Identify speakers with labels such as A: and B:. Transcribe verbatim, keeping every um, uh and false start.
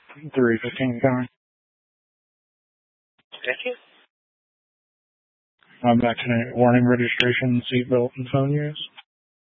A: three fifteen coming.
B: Thank you.
A: I'm vaccinate warning registration, seatbelt, and phone use.